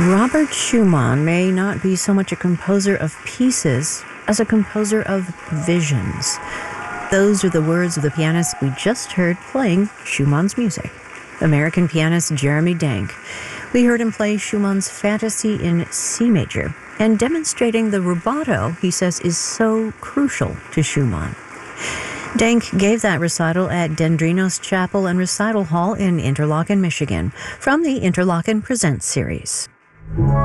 Robert Schumann may not be so much a composer of pieces as a composer of visions. Those are the words of the pianist we just heard playing Schumann's music, American pianist Jeremy Denk. We heard him play Schumann's Fantasy in C major, and demonstrating the rubato he says is so crucial to Schumann. Denk gave that recital at Dendrinos Chapel and Recital Hall in Interlochen, Michigan, from the Interlochen Presents series.